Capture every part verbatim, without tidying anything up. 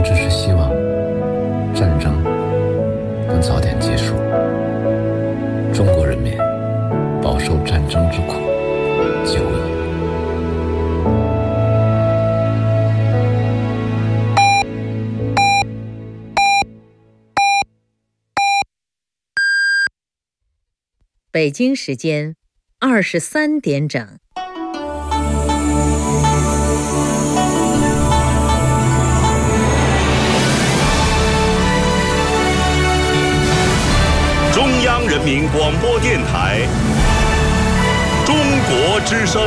只是希望战争能早点结束，中国人民饱受战争之苦久矣。 北京时间二十三点整。 中央人民广播电台中国之声。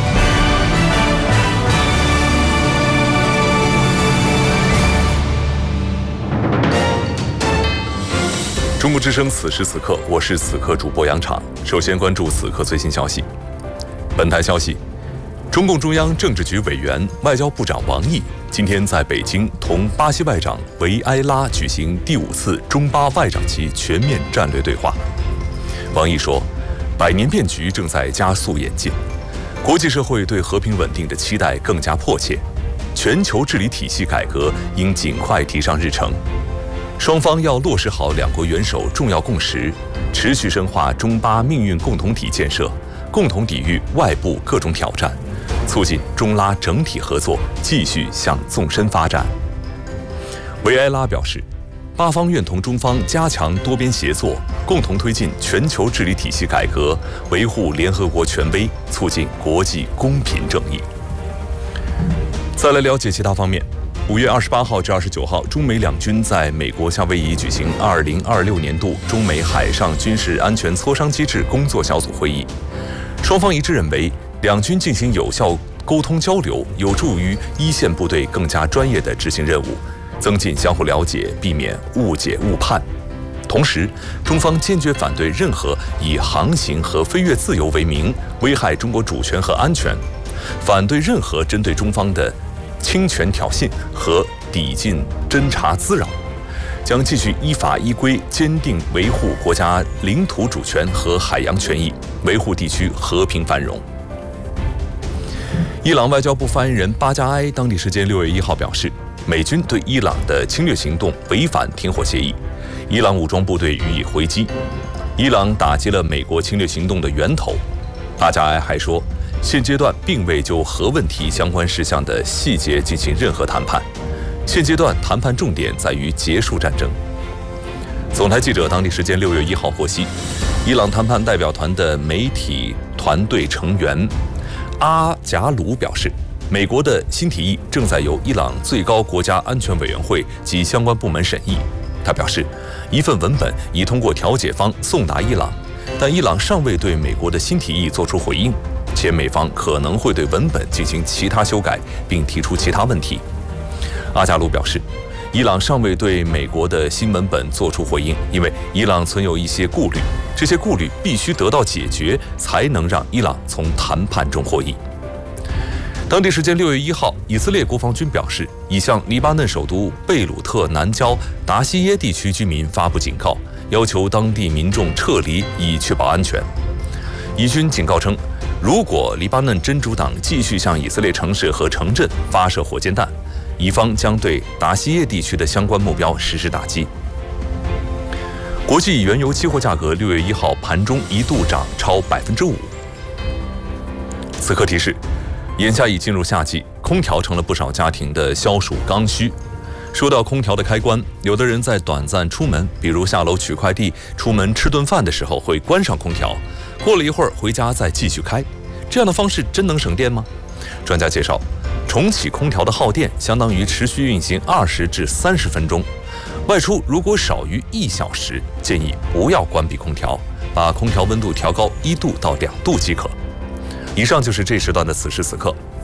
中国之声，此时此刻，我是此刻主播杨昶。首先关注此刻最新消息。本台消息，中共中央政治局委员、外交部长王毅今天在北京同巴西外长维埃拉举行第五次中巴外长级全面战略对话。王毅说，百年变局正在加速演进，国际社会对和平稳定的期待更加迫切，全球治理体系改革应尽快提上日程。双方要落实好两国元首重要共识，持续深化中巴命运共同体建设，共同抵御外部各种挑战，促进中拉整体合作继续向纵深发展。维埃拉表示，巴方愿同中方加强多边协作，共同推进全球治理体系改革，维护联合国权威，促进国际公平正义。再来了解其他方面。五月二十八号至二十九号，中美两军在美国夏威夷举行二零二六年度中美海上军事安全磋商机制工作小组会议。双方一致认为，两军进行有效沟通交流，有助于一线部队更加专业地执行任务，增进相互了解，避免误解误判。同时，中方坚决反对任何以航行和飞越自由为名危害中国主权和安全，反对任何针对中方的侵权挑衅和抵近侦察滋扰，将继续依法依规坚定维护国家领土主权和海洋权益，维护地区和平繁荣。伊朗外交部发言人巴加埃当地时间六月一号表示，美军对伊朗的侵略行动违反停火协议，伊朗武装部队予以回击，伊朗打击了美国侵略行动的源头。巴加埃还说，现阶段并未就核问题相关事项的细节进行任何谈判，现阶段谈判重点在于结束战争。总台记者当地时间六月一号获悉，伊朗谈判代表团的媒体团队成员阿贾鲁表示，美国的新提议正在由伊朗最高国家安全委员会及相关部门审议。他表示，一份文本已通过调解方送达伊朗，但伊朗尚未对美国的新提议作出回应，且美方可能会对文本进行其他修改，并提出其他问题。阿加鲁表示，伊朗尚未对美国的新文本作出回应，因为伊朗存有一些顾虑，这些顾虑必须得到解决，才能让伊朗从谈判中获益。当地时间六月一号，以色列国防军表示，已向黎巴嫩首都贝鲁特南郊达西耶地区居民发布警告，要求当地民众撤离，以确保安全。以军警告称，如果黎巴嫩真主党继续向以色列城市和城镇发射火箭弹，以方将对达西耶地区的相关目标实施打击。国际原油期货价格六月一号盘中一度涨超百分之五。此刻提示，眼下已进入夏季，空调成了不少家庭的消暑刚需。说到空调的开关，有的人在短暂出门，比如下楼取快递、出门吃顿饭的时候会关上空调，过了一会儿回家再继续开，这样的方式真能省电吗？专家介绍，重启空调的耗电相当于持续运行二十至三十分钟，外出如果少于一小时，建议不要关闭空调，把空调温度调高一度到两度即可。以上就是这时段的此时此刻，